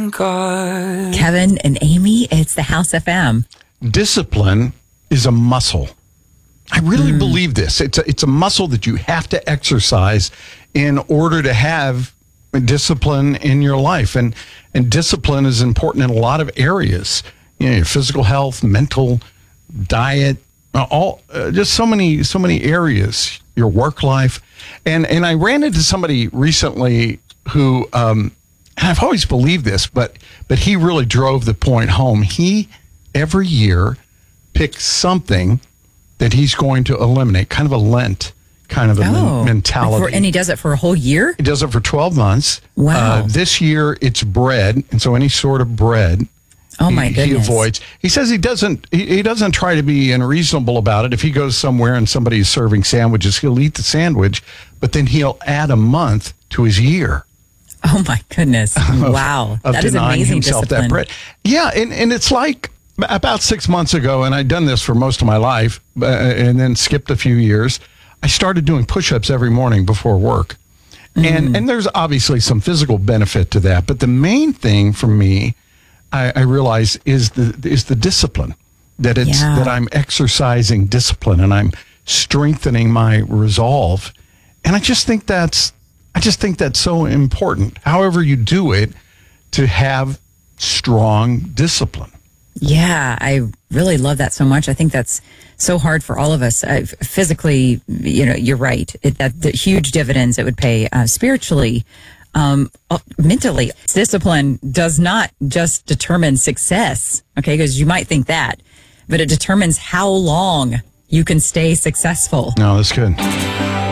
God. Kevin and Amy, it's the House FM. Discipline is a muscle. I really believe this. It's a muscle that you have to exercise in order to have discipline in your life. And discipline is important in a lot of areas. You know, your physical health, mental, diet, just so many areas, your work life. And I ran into somebody recently who, and I've always believed this, but he really drove the point home. He, every year, picks something that he's going to eliminate, kind of a Lent kind of a mentality. And he does it for a whole year? He does it for 12 months. Wow. This year, it's bread, and so any sort of bread, oh my goodness, he avoids. He says he doesn't try to be unreasonable about it. If he goes somewhere and somebody's serving sandwiches, he'll eat the sandwich, but then he'll add a month to his year. Oh my goodness! Wow, of that is amazing himself discipline. That bread. Yeah, and it's like about 6 months ago, and I'd done this for most of my life, and then skipped a few years. I started doing push-ups every morning before work. And there's obviously some physical benefit to that. But the main thing for me, I realize, is the discipline. That I'm exercising discipline and I'm strengthening my resolve. And I just think that's so important. However you do it, to have strong discipline. Yeah, I really love that so much. I think that's so hard for all of us. Physically, you're right. The huge dividends it would pay spiritually, mentally. Discipline does not just determine success, okay? Because you might think that, but it determines how long you can stay successful. No, that's good.